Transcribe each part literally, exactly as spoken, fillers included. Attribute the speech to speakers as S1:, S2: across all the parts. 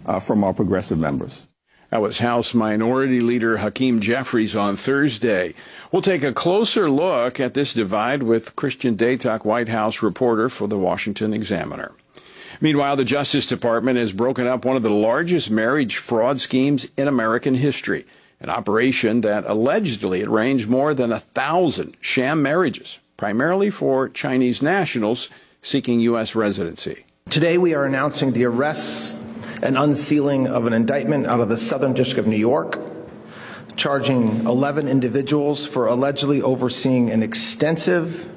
S1: uh, from our progressive members.
S2: That was House Minority Leader Hakeem Jeffries on Thursday. We'll take a closer look at this divide with Christian Daytok, White House reporter for the Washington Examiner. Meanwhile, the Justice Department has broken up one of the largest marriage fraud schemes in American history, an operation that allegedly arranged more than a thousand sham marriages, primarily for Chinese nationals seeking U S residency.
S3: Today we are announcing the arrests and unsealing of an indictment out of the Southern District of New York, charging eleven individuals for allegedly overseeing an extensive,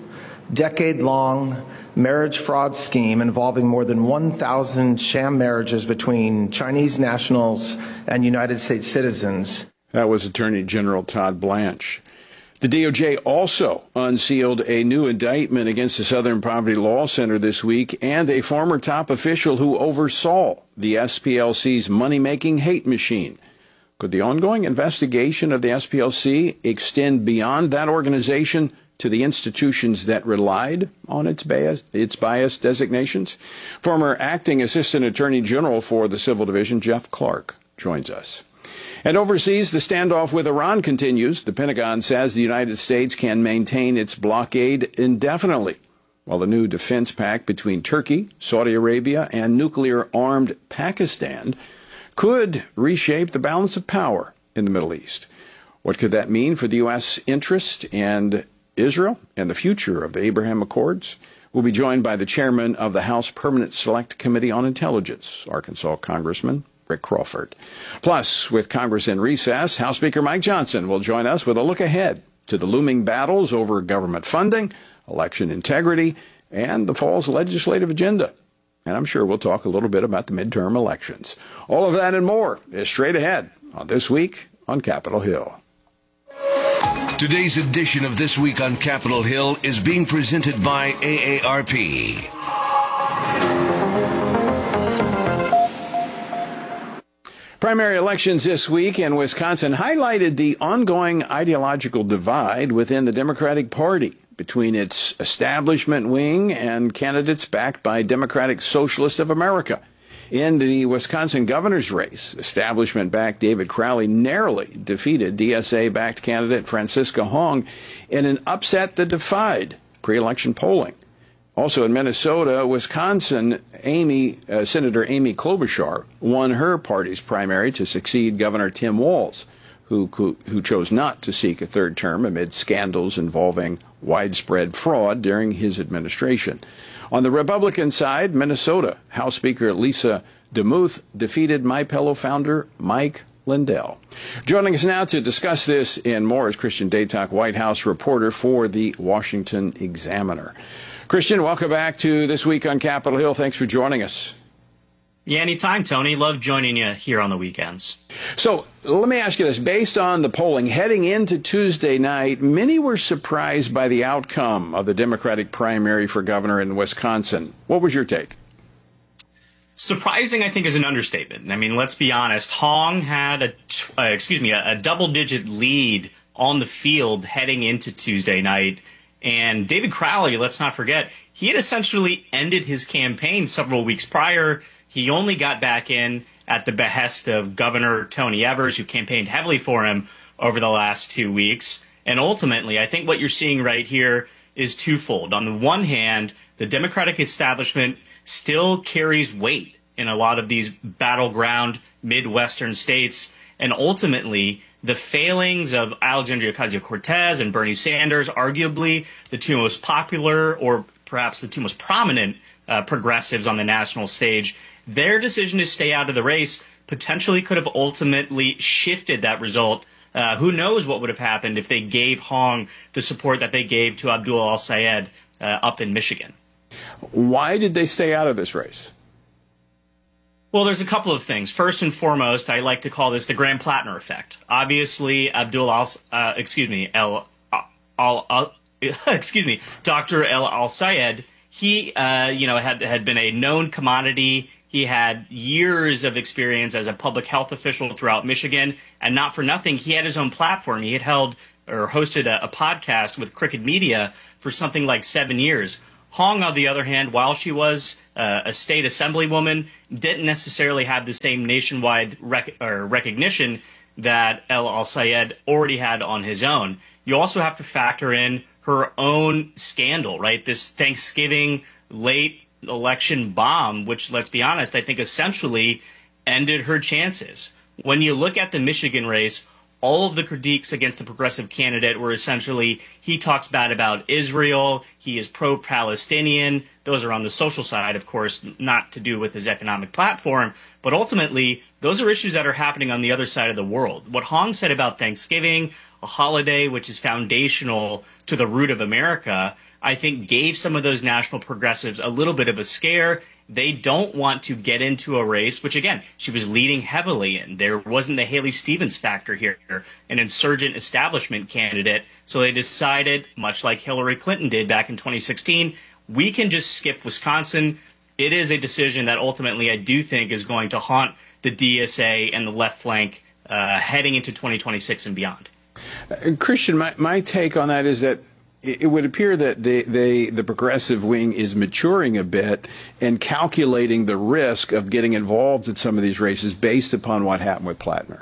S3: decade-long marriage fraud scheme involving more than one thousand sham marriages between Chinese nationals and United States citizens.
S2: That was Attorney General Todd Blanche. The D O J also unsealed a new indictment against the Southern Poverty Law Center this week and a former top official who oversaw the S P L C's money-making hate machine. Could the ongoing investigation of the S P L C extend beyond that organization to the institutions that relied on its bias, its bias designations? Former acting Assistant Attorney General for the Civil Division, Jeff Clark, joins us. And overseas, the standoff with Iran continues. The Pentagon says the United States can maintain its blockade indefinitely, while the new defense pact between Turkey, Saudi Arabia, and nuclear-armed Pakistan could reshape the balance of power in the Middle East. What could that mean for the U S interest and Israel and the future of the Abraham Accords? We'll be joined by the chairman of the House Permanent Select Committee on Intelligence, Arkansas Congressman Rick Crawford. Plus, with Congress in recess, House Speaker Mike Johnson will join us with a look ahead to the looming battles over government funding, election integrity, and the fall's legislative agenda. And I'm sure we'll talk a little bit about the midterm elections. All of that and more is straight ahead on This Week on Capitol Hill.
S4: Today's edition of This Week on Capitol Hill is being presented by A A R P.
S2: Primary elections this week in Wisconsin highlighted the ongoing ideological divide within the Democratic Party between its establishment wing and candidates backed by Democratic Socialists of America. In the Wisconsin governor's race, establishment-backed David Crowley narrowly defeated D S A-backed candidate Francisca Hong in an upset that defied pre-election polling. Also in Minnesota, Wisconsin, Amy, uh, Senator Amy Klobuchar won her party's primary to succeed Governor Tim Walz, who, who chose not to seek a third term amid scandals involving widespread fraud during his administration. On the Republican side, Minnesota House Speaker Lisa DeMuth defeated MyPillow founder Mike Lindell. Joining us now to discuss this and more is Christian Daytok, White House reporter for the Washington Examiner. Christian, welcome back to This Week on Capitol Hill. Thanks for joining us.
S5: Yeah, anytime, Tony. Love joining you here on the weekends.
S2: So let me ask you this. Based on the polling heading into Tuesday night, many were surprised by the outcome of the Democratic primary for governor in Wisconsin. What was your take?
S5: Surprising, I think, is an understatement. I mean, let's be honest. Hong had a, uh, excuse me, a, a double-digit lead on the field heading into Tuesday night. And David Crowley, let's not forget, he had essentially ended his campaign several weeks prior. He only got back in at the behest of Governor Tony Evers, who campaigned heavily for him over the last two weeks. And ultimately, I think what you're seeing right here is twofold. On the one hand, the Democratic establishment still carries weight in a lot of these battleground Midwestern states. And ultimately, the failings of Alexandria Ocasio-Cortez and Bernie Sanders, arguably the two most popular or perhaps the two most prominent uh, progressives on the national stage, their decision to stay out of the race potentially could have ultimately shifted that result. Uh, who knows what would have happened if they gave Hong the support that they gave to Abdul al-Sayed uh, up in Michigan.
S2: Why did they stay out of this race?
S5: Well, there's a couple of things. First and foremost, I like to call this the Graham Plattner effect. Obviously, Abdul al, uh, excuse me, El, al, al, excuse me, Doctor El al-Sayed, he, uh, you know, had had been a known commodity. He had years of experience as a public health official throughout Michigan, and not for nothing, he had his own platform. He had held or hosted a, a podcast with Crooked Media for something like seven years. Hong, on the other hand, while she was uh, a state assemblywoman, didn't necessarily have the same nationwide rec- or recognition that El Al-Sayed already had on his own. You also have to factor in her own scandal, right? This Thanksgiving late election bomb, which, let's be honest, I think essentially ended her chances. When you look at the Michigan race, all of the critiques against the progressive candidate were essentially he talks bad about Israel, he is pro-Palestinian. Those are on the social side, of course, not to do with his economic platform. But ultimately, those are issues that are happening on the other side of the world. What Hong said about Thanksgiving, a holiday which is foundational to the root of America, I think gave some of those national progressives a little bit of a scare. They don't want to get into a race, which, again, she was leading heavily in. There wasn't the Haley Stevens factor here, an insurgent establishment candidate. So they decided, much like Hillary Clinton did back in twenty sixteen, we can just skip Wisconsin. It is a decision that ultimately I do think is going to haunt the D S A and the left flank uh, heading into twenty twenty-six and beyond.
S2: Uh, Christian, my, my take on that is that it would appear that they, they, the progressive wing is maturing a bit and calculating the risk of getting involved in some of these races based upon what happened with Plattner.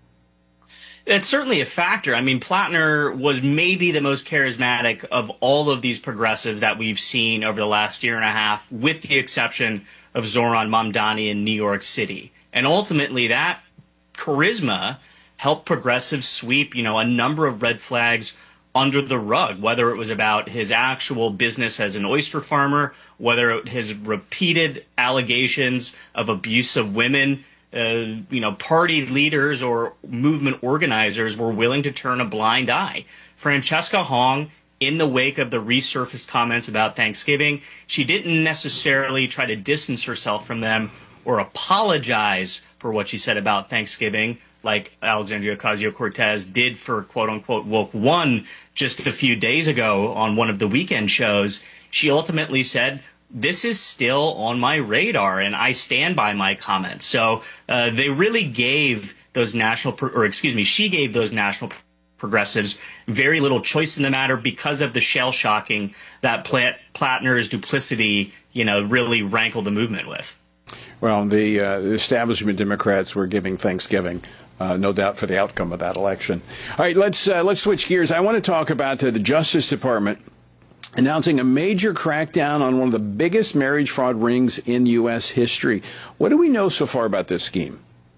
S5: It's certainly a factor. I mean, Plattner was maybe the most charismatic of all of these progressives that we've seen over the last year and a half, with the exception of Zohran Mamdani in New York City. And ultimately, that charisma helped progressives sweep, you know, a number of red flags under the rug, whether it was about his actual business as an oyster farmer, whether it, his repeated allegations of abuse of women. Uh, you know, party leaders or movement organizers were willing to turn a blind eye. Francesca Hong, in the wake of the resurfaced comments about Thanksgiving, she didn't necessarily try to distance herself from them or apologize for what she said about Thanksgiving, like Alexandria Ocasio-Cortez did for quote-unquote Woke One just a few days ago on one of the weekend shows. She ultimately said, this is still on my radar, and I stand by my comments. So uh, they really gave those national, pro- or excuse me, she gave those national progressives very little choice in the matter because of the shell-shocking that Platt- Plattner's duplicity, you know, really rankled the movement with.
S2: Well, the, uh, the establishment Democrats were giving Thanksgiving, uh, no doubt, for the outcome of that election. All right, let's uh, let's switch gears. I want to talk about uh, the Justice Department announcing a major crackdown on one of the biggest marriage fraud rings in U S history. What do we know so far about this scheme?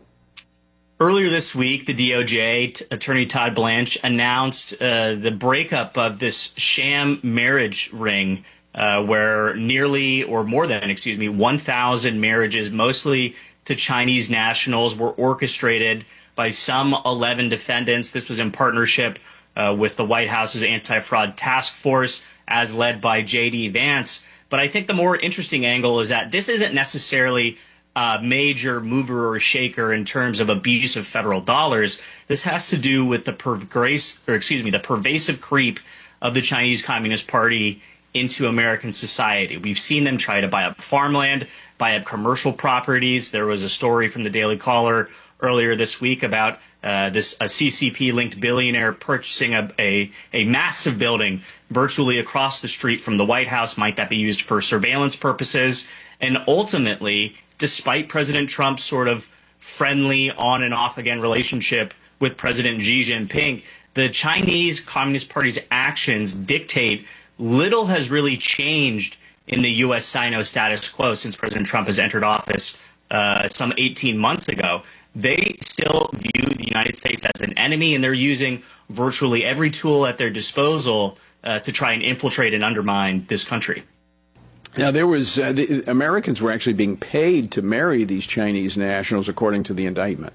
S5: Earlier this week, the D O J, t- Attorney Todd Blanche, announced uh, the breakup of this sham marriage ring uh, where nearly, or more than, excuse me, one thousand marriages, mostly to Chinese nationals, were orchestrated by some eleven defendants. This was in partnership uh, with the White House's anti-fraud task force, as led by J D Vance. But I think the more interesting angle is that this isn't necessarily a major mover or shaker in terms of abuse of federal dollars. This has to do with the pervasive, or excuse me, the pervasive creep of the Chinese Communist Party into American society. We've seen them try to buy up farmland, buy up commercial properties. There was a story from the Daily Caller earlier this week about Uh, this a C C P-linked billionaire purchasing a, a a massive building virtually across the street from the White House. Might that be used for surveillance purposes? And ultimately, despite President Trump's sort of friendly on and off again relationship with President Xi Jinping, the Chinese Communist Party's actions dictate little has really changed in the U S Sino status quo since President Trump has entered office uh, some eighteen months ago. They still view the United States as an enemy, and they're using virtually every tool at their disposal uh, to try and infiltrate and undermine this country.
S2: Now, there was uh, the Americans were actually being paid to marry these Chinese nationals, according to the indictment.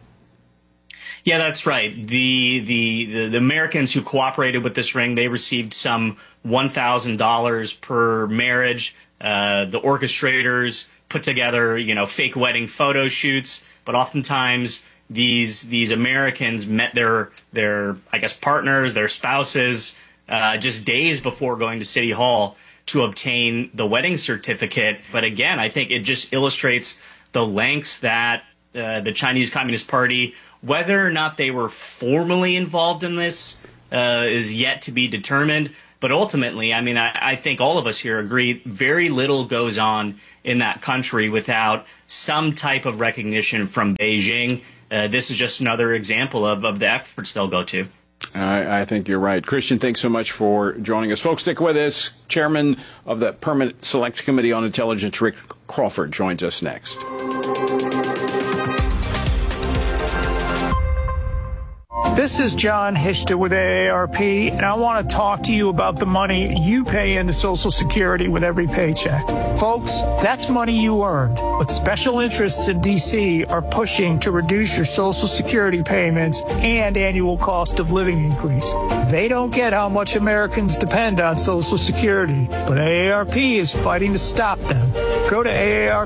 S5: Yeah, that's right. The the the, the Americans who cooperated with this ring, they received some one thousand dollars per marriage. Uh, the orchestrators put together, you know, fake wedding photo shoots, but oftentimes these these Americans met their their I guess partners, their spouses, uh, just days before going to City Hall to obtain the wedding certificate. But again, I think it just illustrates the lengths that uh, the Chinese Communist Party, whether or not they were formally involved in this, uh, is yet to be determined. But ultimately, I mean, I, I think all of us here agree very little goes on in that country without some type of recognition from Beijing. Uh, this is just another example of, of the efforts they'll go to.
S2: I, I think you're right. Christian, thanks so much for joining us. Folks, stick with us. Chairman of the Permanent Select Committee on Intelligence, Rick Crawford, joins us next.
S6: This is John Hishta with A A R P, and I want to talk to you about the money you pay into Social Security with every paycheck. Folks, that's money you earned, but special interests in D C are pushing to reduce your Social Security payments and annual cost of living increase. They don't get how much Americans depend on Social Security, but A A R P is fighting to stop them. Go to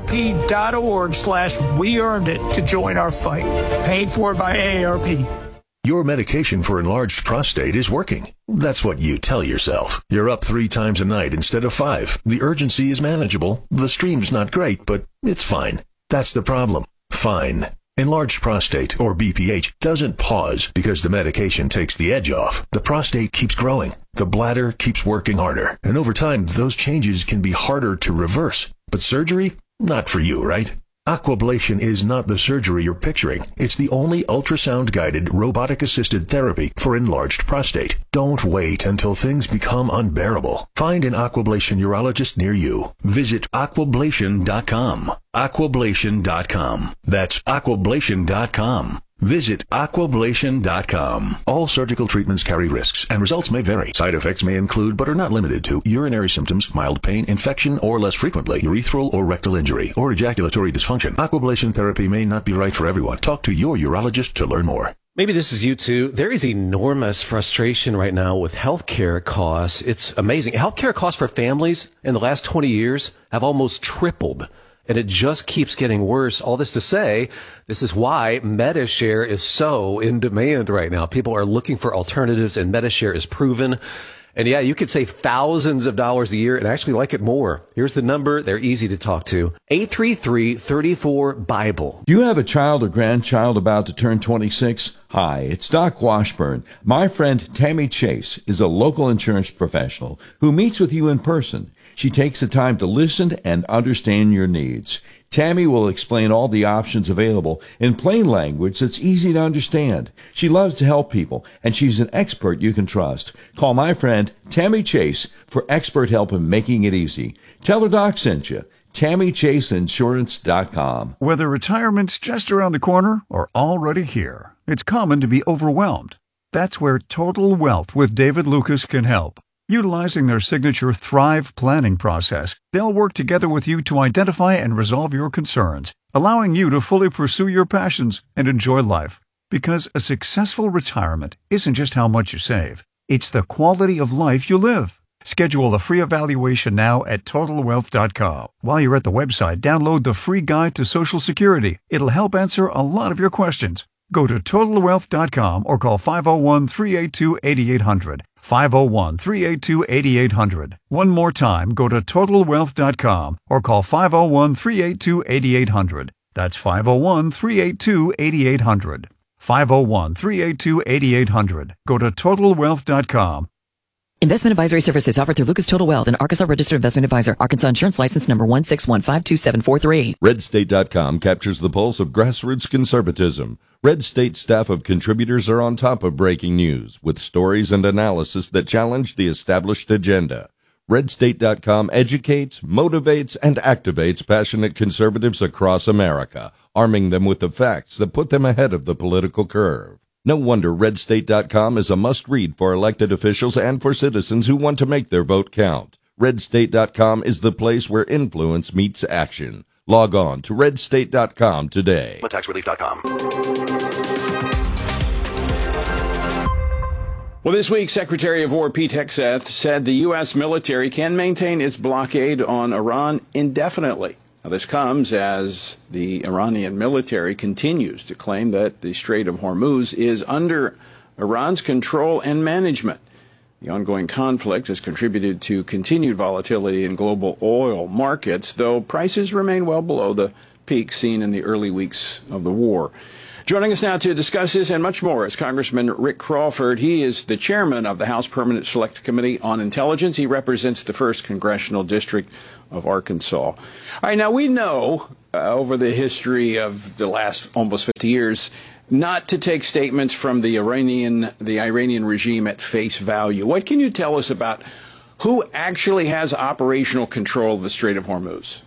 S6: aarp.org slash we earned it to join our fight. Paid for by A A R P.
S7: Your medication for enlarged prostate is working. That's what you tell yourself. You're up three times a night instead of five. The urgency is manageable. The stream's not great, but it's fine. That's the problem. Fine. Enlarged prostate, or B P H, doesn't pause because the medication takes the edge off. The prostate keeps growing. The bladder keeps working harder. And over time, those changes can be harder to reverse. But surgery? Not for you, right? Aquablation is not the surgery you're picturing. It's the only ultrasound-guided, robotic-assisted therapy for enlarged prostate. Don't wait until things become unbearable. Find an Aquablation urologist near you. Visit aquablation dot com. aquablation dot com. That's aquablation dot com. Visit aquablation dot com. All surgical treatments carry risks, and results may vary. Side effects may include, but are not limited to, urinary symptoms, mild pain, infection, or less frequently, urethral or rectal injury, or ejaculatory dysfunction. Aquablation therapy may not be right for everyone. Talk to your urologist to learn more.
S8: Maybe this is you too. There is enormous frustration right now with healthcare costs. It's amazing. Healthcare costs for families in the last twenty years have almost tripled. And it just keeps getting worse. All this to say, this is why MediShare is so in demand right now. People are looking for alternatives, and MediShare is proven. And yeah, you could save thousands of dollars a year and actually like it more. Here's the number. They're easy to talk to. eight three three, three four, Bible.
S9: Do you have a child or grandchild about to turn twenty-six? Hi, it's Doc Washburn. My friend Tammy Chase is a local insurance professional who meets with you in person. She takes the time to listen and understand your needs. Tammy will explain all the options available in plain language that's easy to understand. She loves to help people, and she's an expert you can trust. Call my friend Tammy Chase for expert help in making it easy. Tell her Doc sent you. Tammy Chase Insurance dot com.
S10: Whether retirement's just around the corner or already here, it's common to be overwhelmed. That's where Total Wealth with David Lucas can help. Utilizing their signature Thrive planning process, they'll work together with you to identify and resolve your concerns, allowing you to fully pursue your passions and enjoy life. Because a successful retirement isn't just how much you save, it's the quality of life you live. Schedule a free evaluation now at total wealth dot com. While you're at the website, download the free guide to Social Security. It'll help answer a lot of your questions. Go to total wealth dot com or call five oh one, three eight two, eight eight hundred. five oh one, three eight two, eight eight hundred. One more time, go to total wealth dot com or call five oh one, three eight two, eight eight hundred. That's five oh one, three eight two, eight eight hundred. five oh one, three eight two, eight eight hundred. Go to total wealth dot com.
S11: Investment advisory services offered through Lucas Total Wealth, an Arkansas registered investment advisor. Arkansas insurance license number one six one five two seven four three.
S12: red state dot com captures the pulse of grassroots conservatism. Red State staff of contributors are on top of breaking news with stories and analysis that challenge the established agenda. red state dot com educates, motivates, and activates passionate conservatives across America, arming them with the facts that put them ahead of the political curve. No wonder red state dot com is a must-read for elected officials and for citizens who want to make their vote count. red state dot com is the place where influence meets action. Log on to red state dot com today.
S13: tax relief dot com.
S2: Well, this week, Secretary of War Pete Hegseth said the U S military can maintain its blockade on Iran indefinitely. Now, this comes as the Iranian military continues to claim that the Strait of Hormuz is under Iran's control and management. The ongoing conflict has contributed to continued volatility in global oil markets, though prices remain well below the peak seen in the early weeks of the war. Joining us now to discuss this and much more is Congressman Rick Crawford. He is the chairman of the House Permanent Select Committee on Intelligence. He represents the first Congressional District of Arkansas. All right, now we know uh, over the history of the last almost fifty years not to take statements from the Iranian, the Iranian regime at face value. What can you tell us about who actually has operational control of the Strait of Hormuz?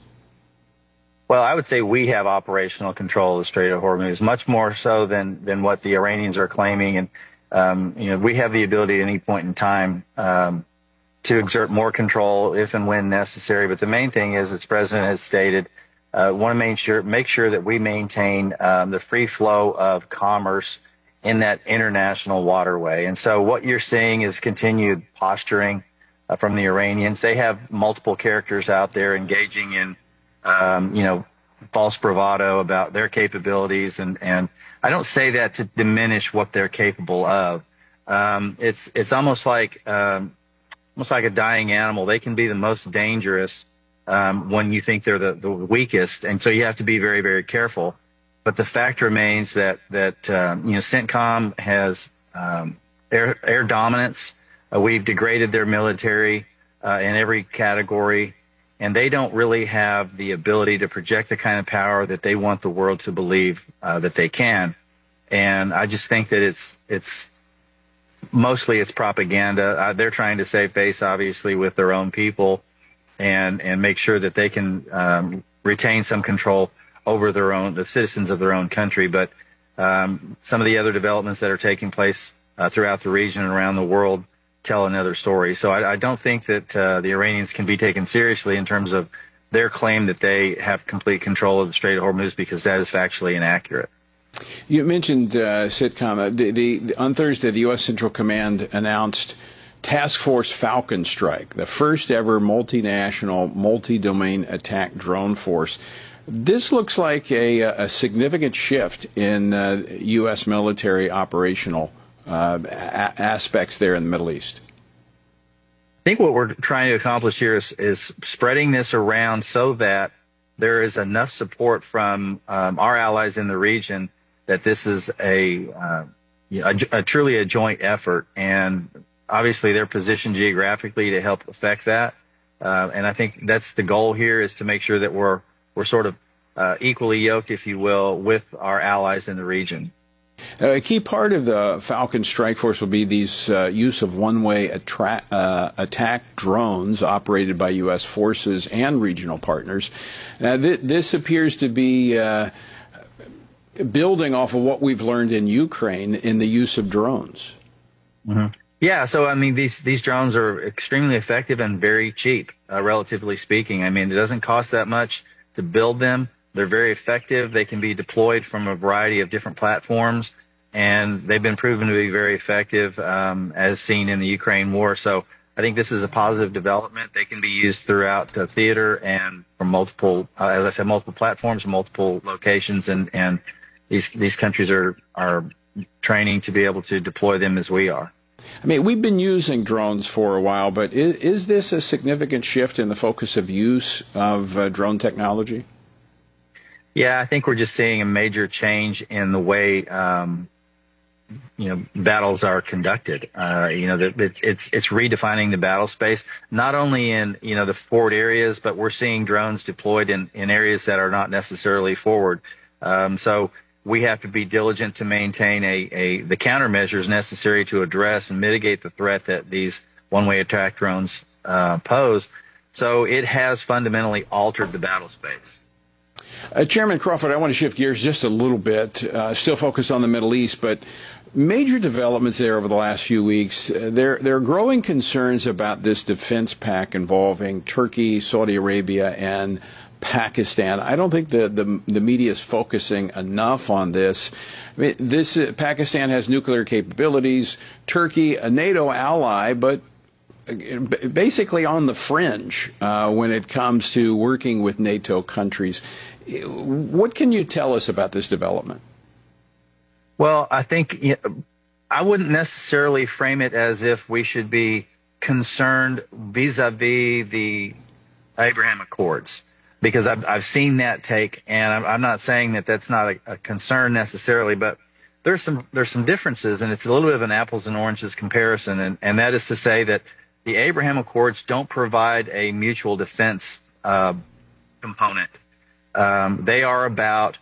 S13: Well, I would say we have operational control of the Strait of Hormuz, much more so than, than what the Iranians are claiming. And, um, you know, we have the ability at any point in time um, to exert more control if and when necessary. But the main thing is, as the President has stated, uh, want to make sure, make sure that we maintain um, the free flow of commerce in that international waterway. And so what you're seeing is continued posturing uh, from the Iranians. They have multiple characters out there engaging in Um, you know, false bravado about their capabilities, and, and I don't say that to diminish what they're capable of. Um, it's it's almost like um, almost like a dying animal. They can be the most dangerous um, when you think they're the, the weakest, and so you have to be very, very careful. But the fact remains that that um, you know, CENTCOM has um, air air dominance. Uh, we've degraded their military uh, in every category. And they don't really have the ability to project the kind of power that they want the world to believe uh, that they can. And I just think that it's it's mostly it's propaganda. Uh, they're trying to save face, obviously, with their own people, and and make sure that they can um, retain some control over their own the citizens of their own country. But um, some of the other developments that are taking place uh, throughout the region and around the world tell another story. So I, I don't think that uh, the Iranians can be taken seriously in terms of their claim that they have complete control of the Strait of Hormuz, because that is factually inaccurate.
S2: You mentioned uh, CENTCOM. The, the, on Thursday, the U S Central Command announced Task Force Falcon Strike, the first ever multinational, multi-domain attack drone force. This looks like a, a significant shift in uh, U S military operational Uh, a- aspects there in the Middle East.
S13: I think what we're trying to accomplish here is, is spreading this around so that there is enough support from um, our allies in the region that this is a, uh, a, a truly a joint effort. And obviously they're positioned geographically to help affect that. Uh, and I think that's the goal here, is to make sure that we're, we're sort of uh, equally yoked, if you will, with our allies in the region.
S2: A key part of the Falcon Strike Force will be these uh, use of one-way attra- uh, attack drones operated by U S forces and regional partners. Now, th- this appears to be uh, building off of what we've learned in Ukraine in the use of drones.
S13: Mm-hmm. Yeah, so I mean, these these drones are extremely effective and very cheap, uh, relatively speaking. I mean, it doesn't cost that much to build them. They're very effective. They can be deployed from a variety of different platforms, and they've been proven to be very effective, um, as seen in the Ukraine war. So I think this is a positive development. They can be used throughout the theater and from multiple, uh, as I said, multiple platforms, multiple locations, and, and these these countries are, are training to be able to deploy them as we are.
S2: I mean, we've been using drones for a while, but is, is this a significant shift in the focus of use of uh, drone technology?
S13: Yeah, I think we're just seeing a major change in the way, um, you know, battles are conducted. Uh, you know, that it's, it's it's redefining the battle space, not only in, you know, the forward areas, but we're seeing drones deployed in, in areas that are not necessarily forward. Um, so we have to be diligent to maintain a, a the countermeasures necessary to address and mitigate the threat that these one-way attack drones uh, pose. So it has fundamentally altered the battle space.
S2: Uh, Chairman Crawford, I want to shift gears just a little bit, uh, still focused on the Middle East, but major developments there over the last few weeks. Uh, there, there are growing concerns about this defense pact involving Turkey, Saudi Arabia, and Pakistan. I don't think the, the, the media is focusing enough on this. I mean, this uh, Pakistan has nuclear capabilities. Turkey, a NATO ally, but basically on the fringe uh, when it comes to working with NATO countries. What can you tell us about this development?
S13: Well, I think you know, I wouldn't necessarily frame it as if we should be concerned vis-a-vis the Abraham Accords. because I've, I've seen that take, and I'm, I'm not saying that that's not a, a concern necessarily, but there's some there's some differences, and it's a little bit of an apples and oranges comparison, and, and that is to say that the Abraham Accords don't provide a mutual defense uh, component. Um, they are about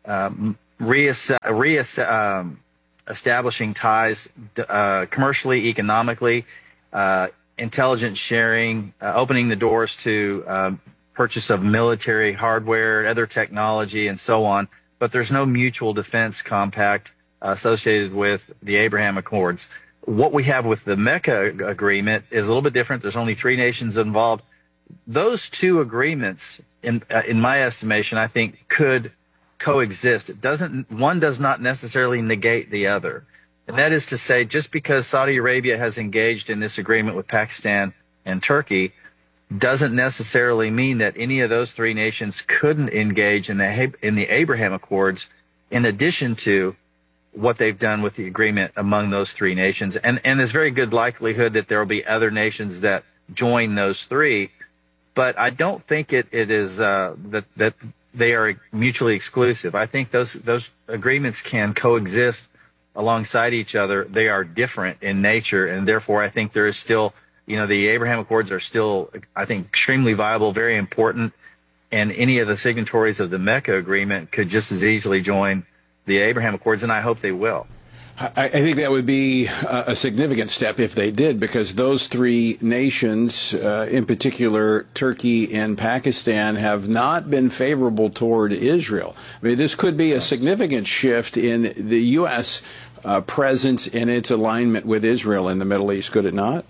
S13: um, reass- reass- um, establishing ties uh, commercially, economically, uh, intelligence sharing, uh, opening the doors to um, purchase of military hardware, other technology, and so on. But there's no mutual defense compact uh, associated with the Abraham Accords. What we have with the Mecca agreement is a little bit different. There's only three nations involved. Those two agreements, in uh, in my estimation, I think could coexist. It doesn't. One does not necessarily negate the other. And that is to say, just because Saudi Arabia has engaged in this agreement with Pakistan and Turkey doesn't necessarily mean that any of those three nations couldn't engage in the in the Abraham Accords in addition to what they've done with the agreement among those three nations. And, and there's very good likelihood that there will be other nations that join those three. But I don't think it, it is uh, that, that they are mutually exclusive. I think those those agreements can coexist alongside each other. They are different in nature, and therefore I think there is still, you know, the Abraham Accords are still, I think, extremely viable, very important, and any of the signatories of the Mecca Agreement could just as easily join the Abraham Accords, and I hope they will.
S2: I, I think that would be a, a significant step if they did, because those three nations, uh, in particular Turkey and Pakistan, have not been favorable toward Israel. I mean, this could be a significant shift in the U S uh, presence and its alignment with Israel in the Middle East, could it not?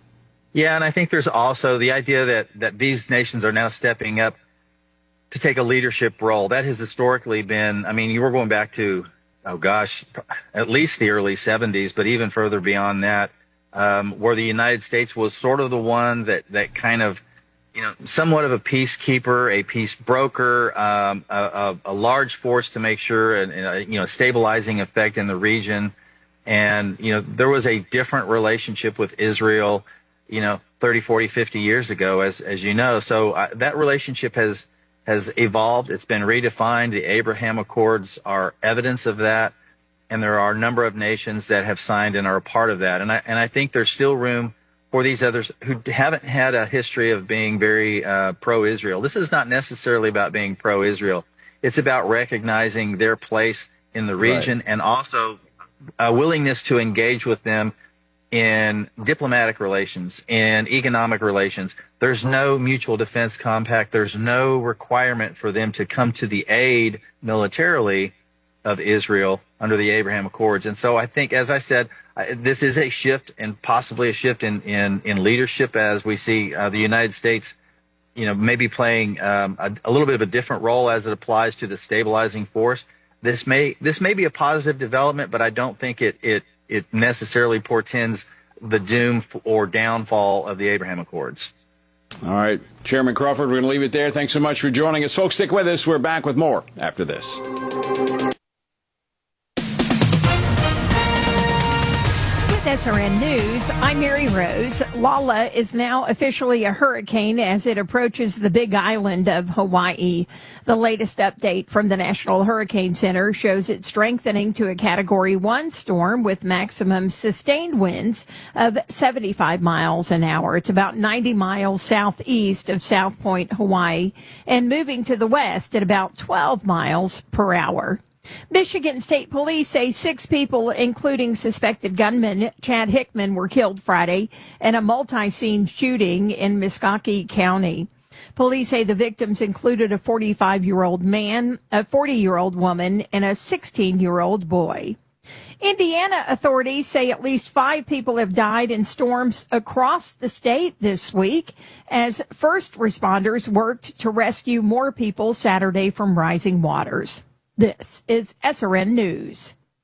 S13: Yeah, and I think there's also the idea that, that these nations are now stepping up to take a leadership role. That has historically been, I mean, you were going back to, oh gosh, at least the early seventies, but even further beyond that, um, where the United States was sort of the one that, that kind of, you know, somewhat of a peacekeeper, a peace broker, um, a, a, a large force to make sure, and, and, you know, stabilizing effect in the region. And, you know, there was a different relationship with Israel, you know, thirty, forty, fifty years ago, as, as you know. So uh, that relationship has, has evolved. It's been redefined. The Abraham Accords are evidence of that. And there are a number of nations that have signed and are a part of that. And I, and I think there's still room for these others who haven't had a history of being very uh, pro-Israel. This is not necessarily about being pro-Israel. It's about recognizing their place in the region, right, and also a willingness to engage with them in diplomatic relations, in economic relations. There's no mutual defense compact. There's no requirement for them to come to the aid militarily of Israel under the Abraham Accords. And so I think, as I said, this is a shift, and possibly a shift in, in, in leadership, as we see uh, the United States, you know, maybe playing um, a, a little bit of a different role as it applies to the stabilizing force. This may this may be a positive development, but I don't think it it it necessarily portends the doom or downfall of the Abraham Accords.
S2: All right, Chairman Crawford, we're going to leave it there. Thanks so much for joining us. Folks, stick with us. We're back with more after this.
S14: S R N News, I'm Mary Rose. Lala is now officially a hurricane as it approaches the Big Island of Hawaii. The latest update from the National Hurricane Center shows it strengthening to a Category one storm with maximum sustained winds of seventy-five miles an hour. It's about ninety miles southeast of South Point, Hawaii, and moving to the west at about twelve miles per hour. Michigan State Police say six people, including suspected gunman Chad Hickman, were killed Friday in a multi-scene shooting in Meskwaki County. Police say the victims included a forty-five-year-old man, a forty-year-old woman, and a sixteen-year-old boy. Indiana authorities say at least five people have died in storms across the state this week as first responders worked to rescue more people Saturday from rising waters. This is S R N News.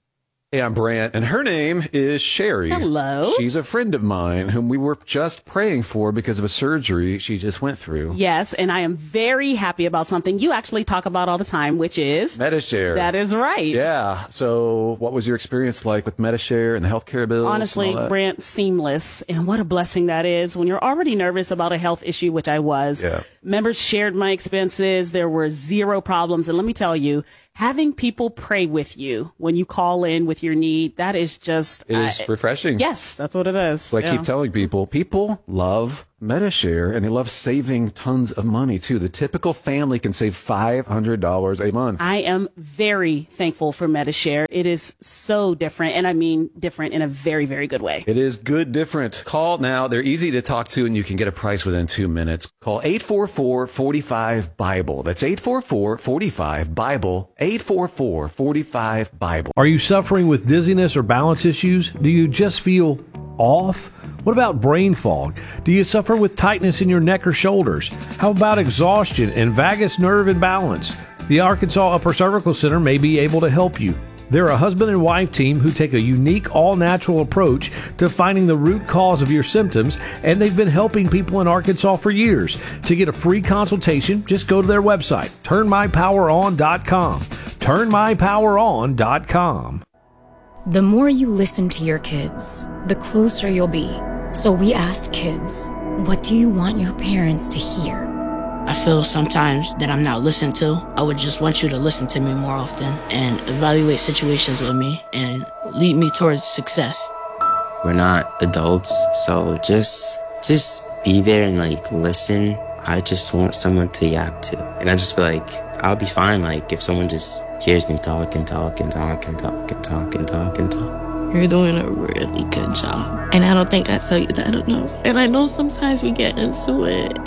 S8: Hey, I'm Brant, and her name is Sherry.
S15: Hello.
S8: She's a friend of mine whom we were just praying for because of a surgery she just went through.
S15: Yes, and I am very happy about something you actually talk about all the time, which is
S8: Medi-Share.
S15: That is right.
S8: Yeah. So what was your experience like with Medi-Share and the healthcare bills?
S15: Honestly,
S8: and all that?
S15: Brant, seamless. And what a blessing that is when you're already nervous about a health issue, which I was.
S8: Yeah.
S15: Members shared my expenses. There were zero problems. And let me tell you, having people pray with you when you call in with your need, that is just...
S8: It is
S15: uh,
S8: refreshing.
S15: Yes, that's what it is.
S8: So I
S15: yeah.
S8: keep telling people, people love Medi-Share, and they love saving tons of money, too. The typical family can save five hundred dollars a month.
S15: I am very thankful for Medi-Share. It is so different, and I mean different in a very, very good way.
S8: It is good different. Call now. They're easy to talk to, and you can get a price within two minutes. Call eight four four, four five, BIBLE. That's eight four four, four five, BIBLE. eight four four, four five, BIBLE.
S16: Are you suffering with dizziness or balance issues? Do you just feel off? What about brain fog? Do you suffer with tightness in your neck or shoulders? How about exhaustion and vagus nerve imbalance? The Arkansas Upper Cervical Center may be able to help you. They're a husband and wife team who take a unique, all-natural approach to finding the root cause of your symptoms, and they've been helping people in Arkansas for years. To get a free consultation, just go to their website, turn my power on dot com. turn my power on dot com.
S17: The more you listen to your kids, the closer you'll be. So we asked kids, what do you want your parents to hear?
S18: I feel sometimes that I'm not listened to. I would just want you to listen to me more often and evaluate situations with me and lead me towards success.
S19: We're not adults, so just just be there and like listen. I just want someone to yap to. And I just feel like I'll be fine like if someone just hears me talk and talk and talk and talk and talk and talk and talk.
S20: You're doing a really good job. And I don't think I tell you that enough. And I know sometimes we get into it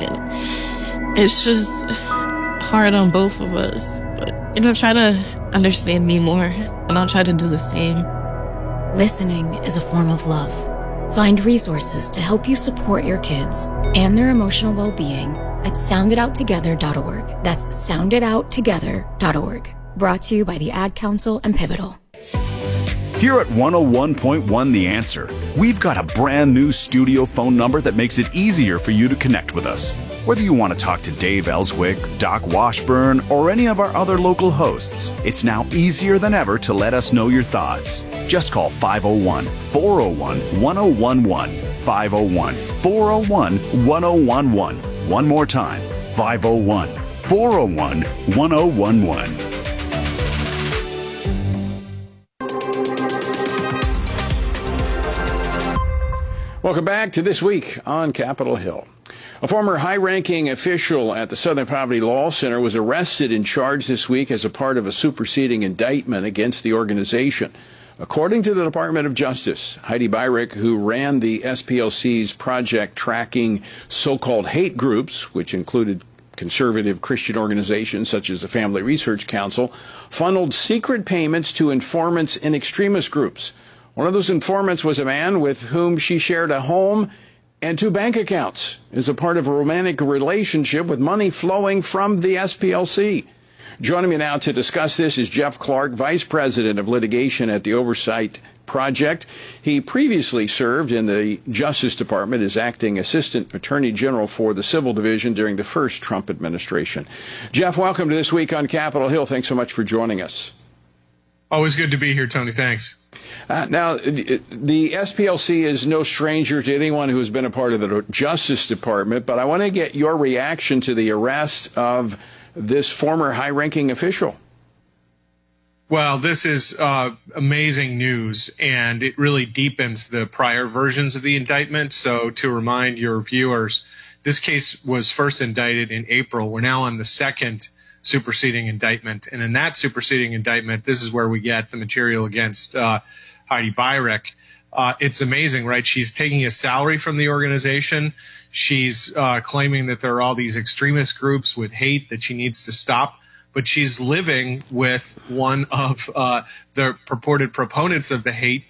S20: and it's just hard on both of us. But, you know, try to understand me more and I'll try to do the same.
S17: Listening is a form of love. Find resources to help you support your kids and their emotional well-being at sound it out together dot org. That's sound it out together dot org. Brought to you by the Ad Council and Pivotal.
S21: Here at one oh one point one The Answer, we've got a brand new studio phone number that makes it easier for you to connect with us. Whether you want to talk to Dave Ellswick, Doc Washburn, or any of our other local hosts, it's now easier than ever to let us know your thoughts. Just call five oh one, four oh one, one oh one one, five oh one, four oh one, one oh one one. One more time, five oh one, four oh one, one oh one one.
S2: Welcome back to This Week on Capitol Hill. A former high-ranking official at the Southern Poverty Law Center was arrested and charged this week as a part of a superseding indictment against the organization. According to the Department of Justice, Heidi Beirich, who ran the S P L C's project tracking so-called hate groups, which included conservative Christian organizations such as the Family Research Council, funneled secret payments to informants in extremist groups. One of those informants was a man with whom she shared a home and two bank accounts as a part of a romantic relationship with money flowing from the S P L C. Joining me now to discuss this is Jeff Clark, Vice President of Litigation at the Oversight Project. He previously served in the Justice Department as acting Assistant Attorney General for the Civil Division during the first Trump administration. Jeff, welcome to This Week on Capitol Hill. Thanks so much for joining us.
S22: Always good to be here, Tony. Thanks.
S2: Uh, now, the S P L C is no stranger to anyone who has been a part of the Justice Department, but I want to get your reaction to the arrest of this former high-ranking official.
S22: Well, this is uh, amazing news, and it really deepens the prior versions of the indictment. So to remind your viewers, this case was first indicted in April. We're now on the second superseding indictment. And in that superseding indictment, this is where we get the material against uh, Heidi Beirich. Uh, it's amazing, right? She's taking a salary from the organization. She's uh, claiming that there are all these extremist groups with hate that she needs to stop. But she's living with one of uh, the purported proponents of the hate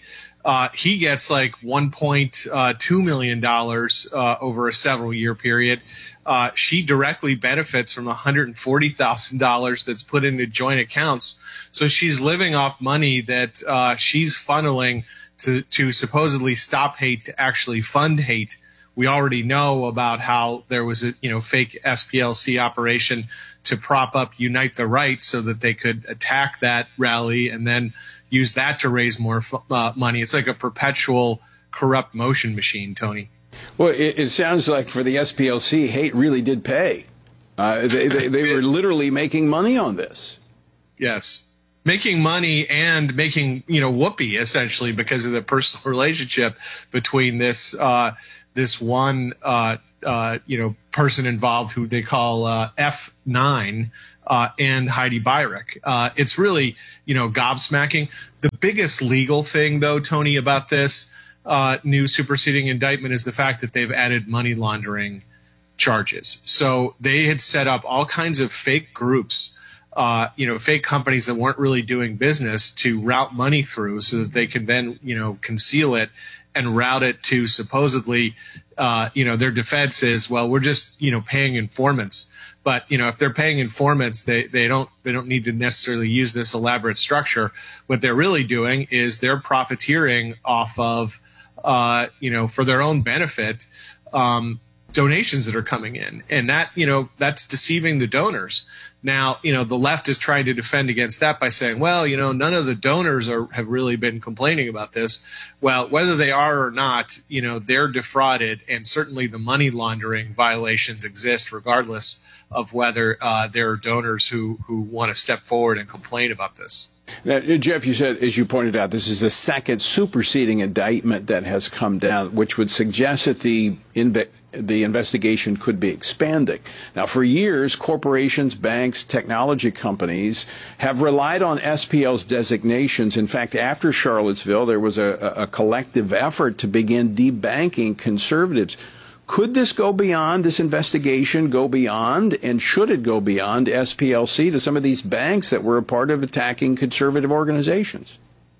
S22: Uh, he gets like one point two million dollars uh, over a several year period. Uh, she directly benefits from one hundred forty thousand dollars that's put into joint accounts. So she's living off money that uh, she's funneling to, to supposedly stop hate, to actually fund hate. We already know about how there was a you know fake S P L C operation to prop up Unite the Right so that they could attack that rally and then use that to raise more uh, money. It's like a perpetual corrupt motion machine, Tony.
S2: Well, it, it sounds like for the S P L C, hate really did pay. Uh, they, they, they were literally making money on this.
S22: Yes. Making money and making, you know, whoopee, essentially, because of the personal relationship between this uh, this one, uh, uh, you know, person involved who they call uh, F nine uh, and Heidi Beirich. Uh, it's really, you know, gobsmacking. The biggest legal thing, though, Tony, about this uh, new superseding indictment is the fact that they've added money laundering charges. So they had set up all kinds of fake groups, uh, you know, fake companies that weren't really doing business to route money through so that they can then, you know, conceal it and route it to supposedly, uh, you know, their defense is, well, we're just, you know, paying informants. But, you know, if they're paying informants, they, they don't they don't need to necessarily use this elaborate structure. What they're really doing is they're profiteering off of, uh, you know, for their own benefit, um, donations that are coming in. And that, you know, that's deceiving the donors. Now, you know, the left is trying to defend against that by saying, well, you know, none of the donors are, have really been complaining about this. Well, whether they are or not, you know, they're defrauded, and certainly the money laundering violations exist regardless of whether uh, there are donors who, who want to step forward and complain about this.
S2: Now, Jeff, you said, as you pointed out, this is the second superseding indictment that has come down, which would suggest that the inve- the investigation could be expanding. Now, for years, corporations, banks, technology companies have relied on S P L's designations. In fact, after Charlottesville, there was a, a collective effort to begin debanking conservatives. Could this go beyond, this investigation go beyond, and should it go beyond S P L C to some of these banks that were a part of attacking conservative organizations?